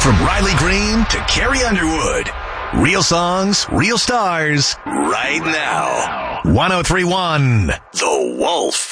From Riley Green to Carrie Underwood. Real songs, real stars, right now. 103.1 The Wolf.